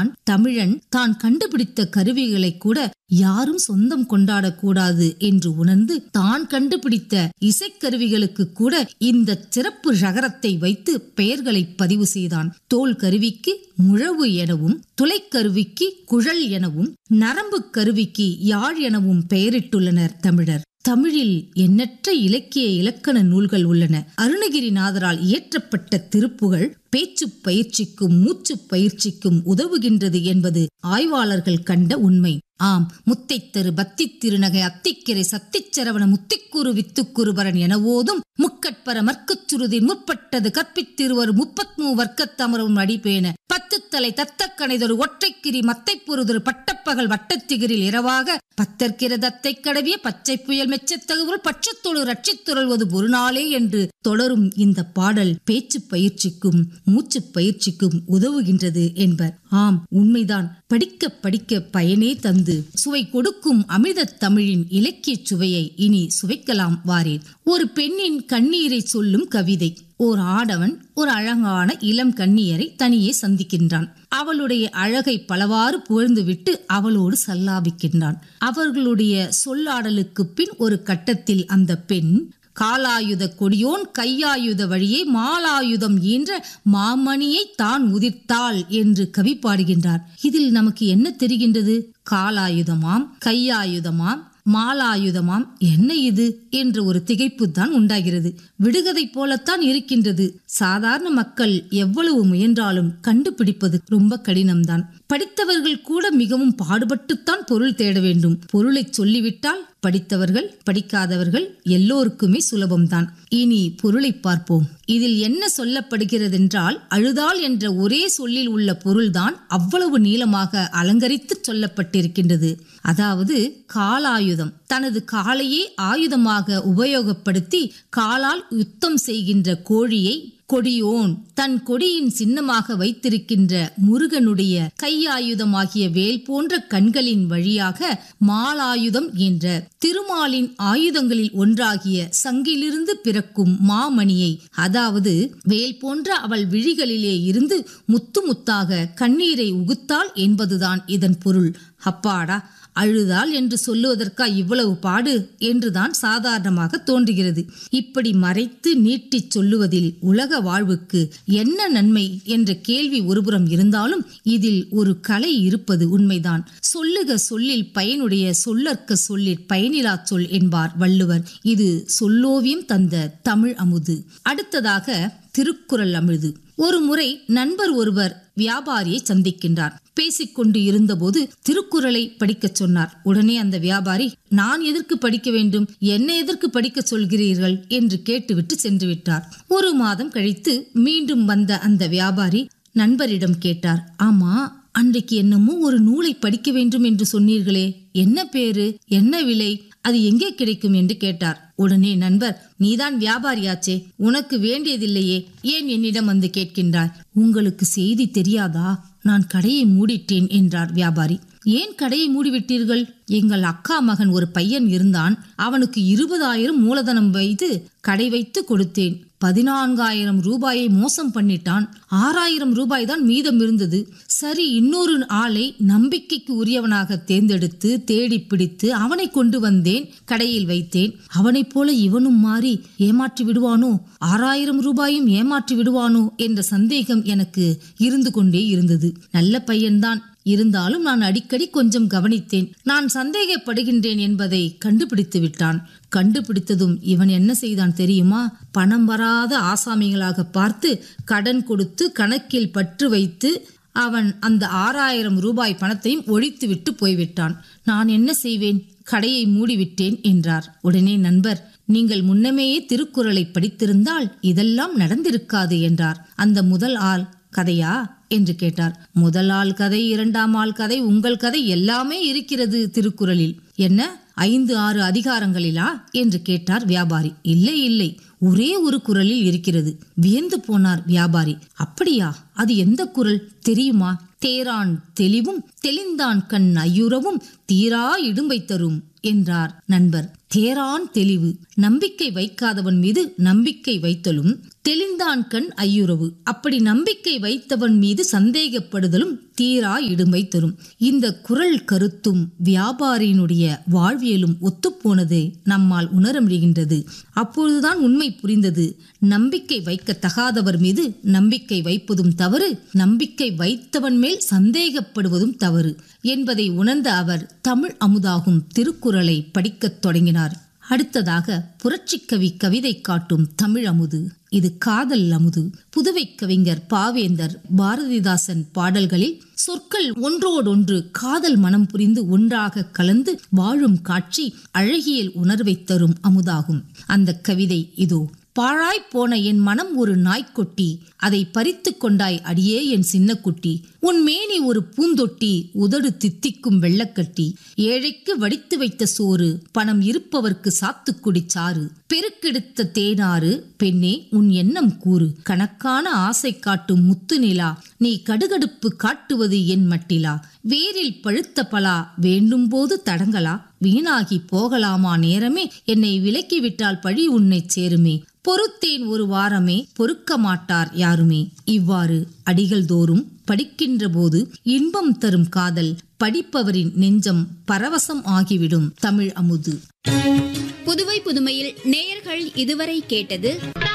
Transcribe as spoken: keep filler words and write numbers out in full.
உண்மைதான். தமிழன் தான் கண்டுபிடித்த கருவிகளை கூட யாரும் சொந்தம் கொண்டாடக்கூடாது என்று உணர்ந்து தான் கண்டுபிடித்த இசைக்கருவிகளுக்கு கூட இந்த சிறப்பு ழகரத்தை வைத்து பெயர்களை பதிவு செய்தான். தோல் கருவிக்கு முழவு எனவும், துளைக்கருவிக்கு குழல் எனவும், நரம்பு கருவிக்கு யாழ் எனவும் பெயரிட்டுள்ளனர் தமிழர். தமிழில் எண்ணற்ற இலக்கிய இலக்கண நூல்கள் உள்ளன. அருணகிரிநாதரால் இயற்றப்பட்ட திருப்புகழ் பேச்சு பயிற்சிக்கும் மூச்சு பயிற்சிக்கும் உதவுகின்றது என்பது ஆய்வாளர்கள் கண்ட உண்மை. ஆம், முத்தைத்தரு பத்தி திருநகை அத்திக்கிரை சத்திச்சரவண முத்திக்குரு வித்துக்குருபரன் என ஓதும் முக்கட்பர மற்கச்சுருதி முற்பட்டது கற்பித்திருவர் முப்பத்மூ வர்க்கத்தமரும் அடிப்பேன பத்து தலை தத்தக்கணைதொரு ஒற்றைக்கிரி மத்தை பொறுதொரு பட்டப்பகல் வட்டத்திகிரில் இரவாக பத்தற்கிற தத்தை கடவிய பச்சை புயல் மெச்சத்தகுவல் பட்சத்தோடு ரட்சித்துறல்வது ஒரு நாளே என்று தொடரும் இந்த பாடல் பேச்சு பயிற்சிக்கும் மூச்சு பயிற்சிக்கும் உதவுகின்றது என்பர். ஆம், உண்மைதான். படிக்க படிக்க பயனே தந்து சுவை கொடுக்கும் அமிர்த தமிழின் இலக்கிய சுவையை இனி சுவைக்கலாம் வாரேன். ஒரு பெண்ணின் கண்ணீரை சொல்லும் கவிதை. ஓர் ஆடவன் ஒரு அழகான இளம் கன்னியரை தனியே சந்திக்கின்றான். அவளுடைய அழகை பலவாறு புகழ்ந்துவிட்டு அவளோடு சல்லாபிக்கின்றான். அவர்களுடைய சொல்லாடலுக்கு பின் ஒரு கட்டத்தில் அந்த பெண் காலாயுத கொடியோன் கையாயுத வழியே மாலாயுதம் ஈன்ற மாமணியை தான் உதிர்த்தாள் என்று கவி பாடுகின்றார். இதில் நமக்கு என்ன தெரிகின்றது? காலாயுதமாம், கையாயுதமாம், மாலாயுதமாம், என்ன இது என்ற ஒரு திகைப்பு தான் உண்டாகிறது. விடுகதை போலத்தான் இருக்கின்றது. சாதாரண மக்கள் எவ்வளவு முயன்றாலும் கண்டுபிடிப்பது ரொம்ப கடினம்தான். படித்தவர்கள் கூட மிகவும் பாடுபட்டுத்தான் பொருள் தேட வேண்டும். பொருளை சொல்லிவிட்டால் படித்தவர்கள் படிக்காதவர்கள் எல்லோருக்குமே சுலபம்தான். இனி பொருளை பார்ப்போம். இதில் என்ன சொல்லப்படுகிறதென்றால், அழுதாள் என்ற ஒரே சொல்லில் உள்ள பொருள்தான் அவ்வளவு நீளமாக அலங்கரித்து சொல்லப்பட்டிருக்கின்றது. அதாவது காலாயுதம். தனது காலையே ஆயுதமாக உபயோகப்படுத்தி காலால் யுத்தம் செய்கின்ற கோழியை கொடியோன் தன் கொடியின் சின்னமாக வைத்திருக்கின்ற முருகனுடைய கையாயுதமாகிய வேல் போன்ற கண்களின் வழியாக மாலாயுதம் என்ற திருமாலின் ஆயுதங்களில் ஒன்றாகிய சங்கிலிருந்து பிறக்கும் மாமணியை, அதாவது வேல் போன்ற அவள் விழிகளிலே இருந்து முத்து முத்தாக கண்ணீரை உகுத்தாள் என்பதுதான் இதன் பொருள். அப்பாடா, அழுதாள் என்று சொல்லுவதற்கா இவ்வளவு பாடு என்றுதான் சாதாரணமாக தோன்றுகிறது. இப்படி மறைத்து நீட்டி சொல்லுவதில் உலக வாழ்வுக்கு என்ன நன்மை என்ற கேள்வி ஒருபுறம் இருந்தாலும் இதில் ஒரு கலை இருப்பது உண்மைதான். சொல்லுக சொல்லில் பயனுடைய சொல்லற்க சொல்லில் பயனிலா சொல் என்பார் வள்ளுவர். இது சொல்லோவியம் தந்த தமிழ் அமுது. அடுத்ததாக திருக்குறள் அமிழ்து. ஒரு முறை நண்பர் ஒருவர் வியாபாரியை சந்திக்கின்றார். பேசிக்கொண்டு இருந்தபோது திருக்குறளை படிக்க சொன்னார். உடனே அந்த வியாபாரி, நான் எதற்கு படிக்க வேண்டும், என்ன எதற்கு படிக்க சொல்கிறீர்கள் என்று கேட்டுவிட்டு சென்று விட்டார். ஒரு மாதம் கழித்து மீண்டும் வந்த அந்த வியாபாரி நண்பரிடம் கேட்டார், ஆமா, அன்றைக்கு என்னமோ ஒரு நூலை படிக்க வேண்டும் என்று சொன்னீர்களே, என்ன பேரு, என்ன விலை, அது எங்கே கிடைக்கும் என்று கேட்டார். உடனே நண்பர், நீதான் வியாபாரியாச்சே, உனக்கு வேண்டியதில்லையே, ஏன் என்னிடம் வந்து கேட்கின்றாய்? உங்களுக்கு செய்தி தெரியாதா? நான் கடையை மூடிட்டேன் என்றார் வியாபாரி. ஏன் கடையை மூடிவிட்டீர்கள்? எங்கள் அக்கா மகன் ஒரு பையன் இருந்தான். அவனுக்கு இருபதாயிரம் மூலதனம் வைத்து கடை வைத்து கொடுத்தேன். பதினான்காயிரம் ரூபாயை மோசம் பண்ணிட்டான். ஆறாயிரம் ரூபாய் தான் மீதம் இருந்தது. சரி, இன்னொரு ஆளை நம்பிக்கைக்கு உரியவனாக தேர்ந்தெடுத்து தேடி பிடித்து அவனை கொண்டு வந்தேன், கடையில் வைத்தேன். அவனைப் போல இவனும் மாறி ஏமாற்றி விடுவானோ, ஆறாயிரம் ரூபாயும் ஏமாற்றி விடுவானோ என்ற சந்தேகம் எனக்கு இருந்து கொண்டே இருந்தது. நல்ல பையன்தான், இருந்தாலும் நான் அடிக்கடி கொஞ்சம் கவனித்தேன். நான் சந்தேகப்படுகின்றேன் என்பதை கண்டுபிடித்து விட்டான். கண்டுபிடித்ததும் இவன் என்ன செய்தான் தெரியுமா? பணம் வராத ஆசாமிகளாக பார்த்து கடன் கொடுத்து கணக்கில் பற்று வைத்து அவன் அந்த ஆறாயிரம் ரூபாய் பணத்தையும் ஒழித்து விட்டு போய்விட்டான். நான் என்ன செய்வேன்? கடையை மூடிவிட்டேன் என்றார். உடனே நண்பர், நீங்கள் முன்னமேயே திருக்குறளை படித்திருந்தால் இதெல்லாம் நடந்திருக்காது என்றார். அந்த முதல் ஆள் கதையா என்று கேட்டார். முதல் ஆள் கதை, இரண்டாம் ஆள் கதை, உங்கள் கதை எல்லாமே இருக்கிறது திருக்குறளில். என்ன, ஐந்து ஆறு அதிகாரங்களிலா என்று கேட்டார் வியாபாரி. இல்லை இல்லை, ஒரே ஒரு குறளில் இருக்கிறது. வியந்து போனார் வியாபாரி. அப்படியா? அது எந்த குறள் தெரியுமா? தேரான் தெளிவும் தெளிந்தான் கண் ஐயுறவும் தீரா இடும்பை தரும் என்றார் நண்பர். தேரான் தெளிவு, நம்பிக்கை வைக்காதவன் மீது நம்பிக்கை வைத்தலும், தெளிந்தான் கண் ஐயுறவு. அப்படி நம்பிக்கை வைத்தவன் மீது சந்தேகப்படுதலும் தீரா இடும்பை தரும். இந்த குறள் கருத்தும் வியாபாரியினுடைய வாழ்வியலும் ஒத்துப்போனது நம்மால் உணர முடிகின்றது. அப்பொழுதுதான் உண்மை புரிந்தது. நம்பிக்கை வைக்க தகாதவர் மீது நம்பிக்கை வைப்பதும் தவறு, நம்பிக்கை வைத்தவன் மேல் சந்தேகப்படுவதும் தவறு என்பதை உணர்ந்த அவர் தமிழ் அமுதாகும் திருக்குறளை படிக்கத் தொடங்கினார். அடுத்ததாக புரட்சிக்கவி கவிதை காட்டும் தமிழ் அமுது. இது காதல் அமுது. புதுவை கவிஞர் பாவேந்தர் பாரதிதாசன் பாடல்களில் சொற்கள் ஒன்றோடொன்று காதல் மனம் புரிந்து ஒன்றாக கலந்து வாழும் காட்சி அழகியல் உணர்வை தரும் அமுதாகும். அந்த கவிதை இதோ. பாழாய் போன என் மனம் ஒரு நாய்க்குட்டி, அதை பறித்து கொண்டாய் அடியே என் சின்ன குட்டி. உன் மேனி ஒரு பூந்தொட்டி, உதடு தித்திக்கும் வெள்ளக்கட்டி. ஏழைக்கு வடித்து வைத்த சோறு, பணம் இருப்பவர்க்கு சாத்துக்குடி சாறு. பெருக்கெடுத்த தேனாறு, பெண்ணே உன் எண்ணம் கூறு. கணக்கான ஆசை காட்டும் முத்து நிலா, நீ கடுகடுப்பு காட்டுவது என் மட்டிலா. வேரில் பழுத்த பலா, வேண்டும் போது தடங்களா. வீணாகி போகலாமா நேரமே, என்னை விலக்கிவிட்டால் பழி உன்னை சேருமே. பொறுத்தேன் ஒரு வாரமே, பொறுக்க மாட்டார் யாருமே. இவ்வாறு அடிகள் தோறும் படிக்கின்ற போது இன்பம் தரும் காதல், படிப்பவரின் நெஞ்சம் பரவசம் ஆகிவிடும் தமிழ் அமுது. புதுவை புதுமையில் நேயர்கள் இதுவரை கேட்டது